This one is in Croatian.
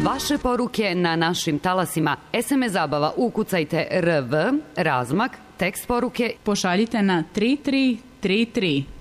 Vaše poruke na našim talasima. SMS zabava ukucajte RV, razmak, tekst poruke pošaljite na 3333.